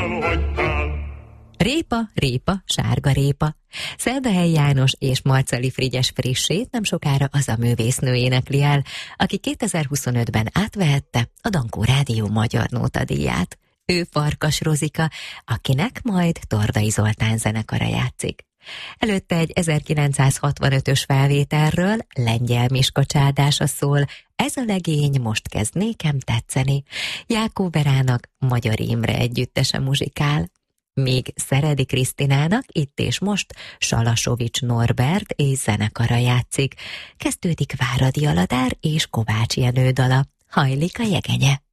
Répa, répa, sárga répa. Szerdahely János és Marcali Frigyes frissét nem sokára az a művésznő énekli el, aki 2025-ben átvehette a Dankó Rádió Magyar Nótadíját. Ő Farkas Rozika, akinek majd Tordai Zoltán zenekara játszik. Előtte egy 1965-ös felvételről, Lengyel Miska csádása szól, ez a legény most kezd nékem tetszeni. Jákó Berának Magyar Imre együttese muzsikál. Míg Szeredi Krisztinának itt és most Salasovics Norbert és zenekara játszik. Kezdődik Váradi Aladár és Kovács Jenő dala, Hajlik a jegenye.